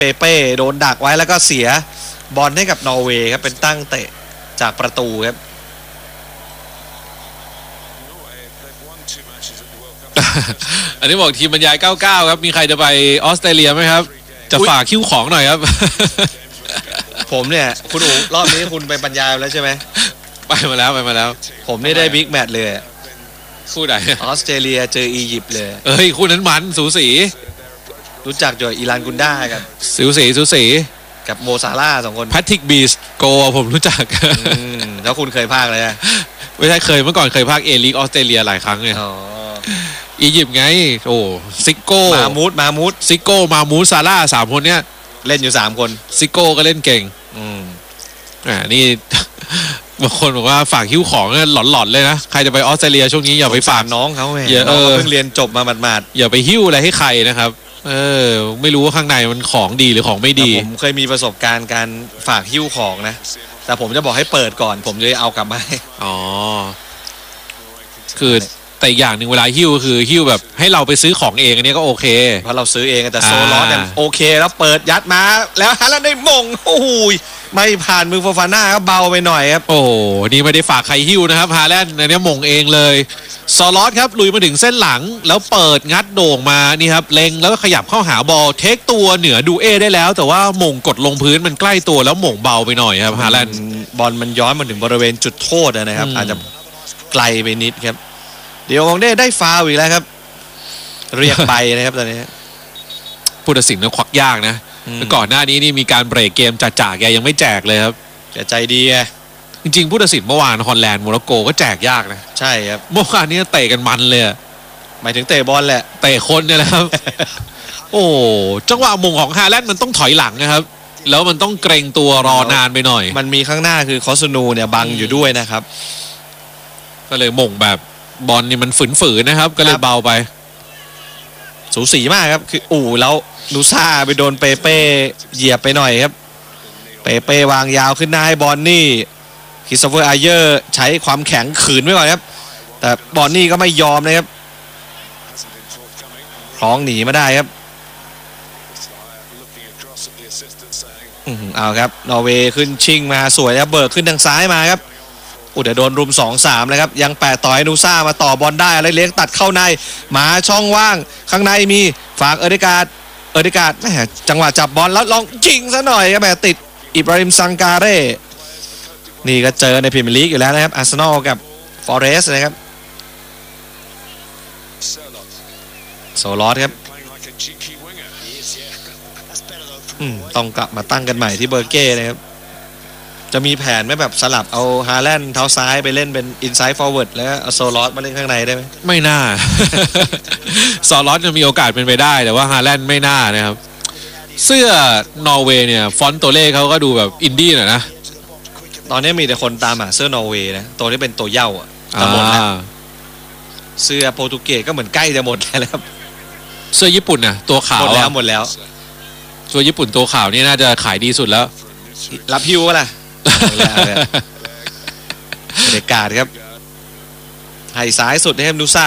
เปเป้โดนดักไว้แล้วก็เสียบอลให้กับนอร์เวย์ครับเป็นตั้งเตะจากประตูครับอันนี้บอกทีมบรรยาย99ครับมีใครจะไปออสเตรเลียไหมครับจะฝากคิ้วของหน่อยครับผมเนี่ยคุณอู๋รอบนี้คุณไปบรรยายแล้วใช่ไหมไปมาแล้วผมนี่ได้บิ๊กแมตช์เลยคู่ไหนออสเตรเลียเจออียิปต์เลยคู่นั้นมันสูสีรู้จักอยู่อิรานกุนด้ากันสูสีกับโมซาร่า2คนแพทริกบีสโกผมรู้จักแล้วคุณเคยพากเลยไม่ใช่เคยเมื่อก่อนเคยพากเอลีกออสเตรเลียหลายครั้งไงอียิปต์ไงโอ้ซิโก้มามูดซิโก้มามูดซาร่า3คนเนี้ยเล่นอยู่3คนซิโก้ก็เล่นเก่งนี่บางคนบอกว่าฝากหิ้วของเนี่ยหลอนๆเลยนะใครจะไปออสเตรเลียช่วงนี้อย่าไปฝากน้องเขาไงเพิ่งเรียนจบมาหมาดๆอย่าไปหิ้วอะไรให้ใครนะครับไม่รู้ว่าข้างในมันของดีหรือของไม่ดีผมเคยมีประสบการณ์การฝากหิ้วของนะแต่ผมจะบอกให้เปิดก่อนผมจะเอากลับมาคือแต่อย่างหนึ่งเวลาหิ้วคือหิ้วแบบให้เราไปซื้อของเองอันนี้ก็โอเคเพราะเราซื้อเองแต่โซลอสเนี่ยโอเคแล้วเปิดยัดมาแล้วฮาแลนด์ได้มงโอ้โหไม่ผ่านมือโฟฟาน่าก็เบาไปหน่อยครับโอ้นี่ไม่ได้ฝากใครหิ้วนะครับฮาแลนด์อันนี้มงเองเลยโซลอสครับลุยมาถึงเส้นหลังแล้วเปิดงัดโด่งมานี่ครับเล็งแล้วก็ขยับเข้าหาบอลเทคตัวเหนือดูเอได้แล้วแต่ว่ามงกดลงพื้นมันใกล้ตัวแล้วมงเบาไปหน่อยครับฮาแลนด์บอลมันย้อนมาถึงบริเวณจุดโทษนะครับอาจจะไกลไปนิดครับเดี๋ยวมองได้ฟาวล์อีกแล้วครับเรียกไปนะครับตอนนี้ผู้ตัดสินก็ควักยากนะก่อนหน้านี้นี่มีการเบรกเกมจ่าแกยังไม่แจกเลยครับแกใจดีไงจริงๆผู้ตัดสินเมื่อวานฮอลแลนด์โมร็อกโกก็แจกยากนะใช่ครับเมื่อวานนี้เตะกันมันเลยหมายถึงเตะบอลแหละเตะคนเนี่ยแหละครับ โอ้จังหวะมงของฮาแลนด์มันต้องถอยหลังนะครับแล้วมันต้องเกรงตัวรอนานไปหน่อยมันมีข้างหน้าคือคอสนูเนี่ยบังอยู่ด้วยนะครับก็เลยมงแบบบอลนี่มันฝืนๆนะครับก็เลยเบาไปสูสีมากครับคือแล้วนูซ่าไปโดนเปเป้เหยียบไปหน่อยครับเปเป้วางยาวขึ้นหน้าให้บอลนี่คริสโตเฟอร์อาเยอร์ใช้ความแข็งขืนไว้ก่อนครับแต่บอลนี่ก็ไม่ยอมนะครับคล้องหนีมาได้ครับเอาครับนอร์เวย์ขึ้นชิงมาสวยแล้วเบิกขึ้นทางซ้ายมาครับเดี๋ยวโดนรุม 2-3 เลยครับยังแปะต่อให้นูซ่ามาต่อบอลได้อะไรเลี้ยงตัดเข้าในมาช่องว่างข้างในมีฝากเอริกาดแหมจังหวะจับบอลแล้วลองยิงซะหน่อยครับแหมติดอิบราฮิมซังการ่นี่ก็เจอในพรีเมียร์ลีกอยู่แล้วนะครับอาร์เซนอลกับฟอเรสต์นะครับโซลอสครับต้องกลับมาตั้งกันใหม่ที่เบอร์เก้นะครับจะมีแผนไหมแบบสลับเอาฮาแลนด์เท้าซ้ายไปเล่นเป็นอินไซด์ฟอร์เวิร์ดแล้วเอาโซลอสมาเล่นข้างในได้ไหมไม่น่า โซลอสจะมีโอกาสเป็นไปได้แต่ว่าฮาแลนด์ไม่น่านะครับเสื้อนอร์เวย์เนี่ยฟอนต์ตัวเลขเขาก็ดูแบบอินดี้หน่อยนะตอนนี้มีแต่คนตามหาเสื้อนอร์เวย์นะตัวนี้เป็นตัวเย่าจะหมดแล้วเสื้อโปรตุเกสก็เหมือนใกล้จะหมดแล้วครับเสื้อญี่ปุ่นน่ะตัวขาวหมดแล้วตัวญี่ปุ่นตัวขาวนี่น่าจะขายดีสุดแล้วรับฮิวล่ะบรรยากาศครับให้ซ้ายสุดให้นูซ่า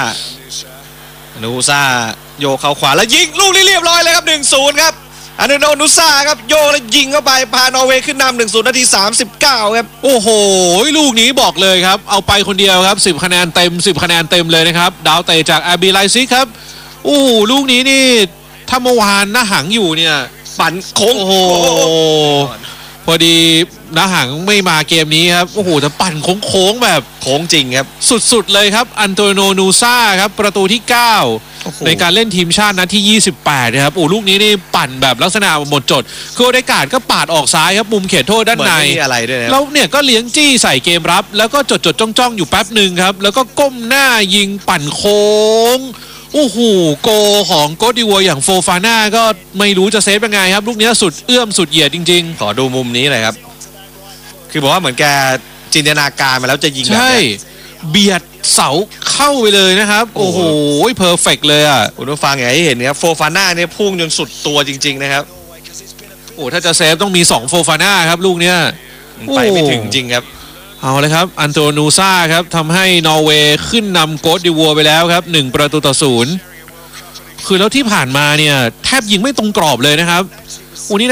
โยกเข้าขวาแล้วยิงลูกนี้เรียบร้อยเลยครับ 1-0 ครับอันโดนูซ่าครับโยกแล้วยิงเข้าไปพานอร์เวย์ขึ้นนำ 1-0 นาที 39 ครับโอ้โหลูกนี้บอกเลยครับเอาไปคนเดียวครับ10 คะแนนเต็ม10 คะแนนเต็มเลยนะครับดาวเตะจากอาร์บีไลซิกครับโอ้ลูกนี้นี่ถ้าเมื่อวานหน้าหังอยู่เนี่ยปั่นโค้งโอ้โหพอดีนะหังไม่มาเกมนี้ครับโอ้โหแต่ปั่นโค้งแบบโค้งจริงครับสุดๆเลยครับอันโตโนนูซ่าครับประตูที่9ในการเล่นทีมชาตินัดที่28นะครับโอ้ลูกนี้นี่ปั่นแบบลักษณะหมดจดคือโอเดการ์ดก็ปาดออกซ้ายครับมุมเขตโทษด้านในแล้วเนี่ยก็เลี้ยงจี้ใส่เกมรับแล้วก็จดจ้องอยู่แป๊บหนึ่งครับแล้วก็ก้มหน้ายิงปั่นโค้งโอ้โหโกของโกดิวัวอย่างโฟฟาน่าก็ไม่รู้จะเซฟยังไงครับลูกนี้สุดเอื้อมสุดเหยียดจริงๆขอดูมุมนี้หน่อยครับคือบอกว่าเหมือนแกจินตนาการมาแล้วจะยิงใช่เบียดเสาเข้าไปเลยนะครับโอ้โหเพอร์เฟกต์เลยอ่ะคุณผู้ฟังอยากให้เห็นครับโฟฟาน่าเนี่ยพุ่งจนสุดตัวจริงๆนะครับโอ้ถ้าจะเซฟต้องมี2โฟฟาน่าครับลูกเนี้ยไปไม่ถึงจริงครับเอาเลยครับอันโตนูซ่าครับทำให้นอร์เวย์ขึ้นนำโกดิวัวไปแล้วครับ1-0คือแล้วที่ผ่านมาเนี่ยแทบยิงไม่ตรงกรอบเลยนะครับ